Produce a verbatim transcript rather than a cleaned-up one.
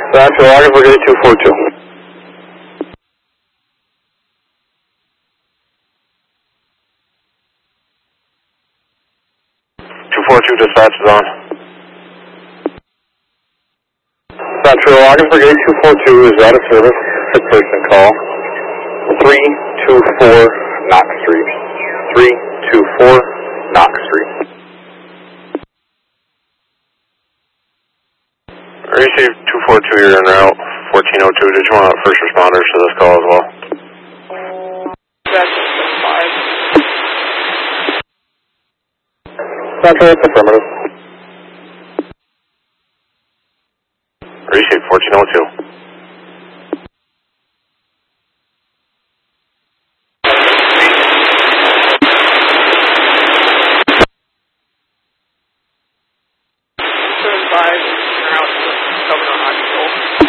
Central August, we're getting two four two. two four two dispatch is on. Central August, we're getting two four two is out of service. Six person call. three two four Knox Street. three two four Knox Street. Received two four two, you're en route, fourteen oh two. Did you want first responders to this call as well? That's five. Central, it's affirmative. Received fourteen oh two.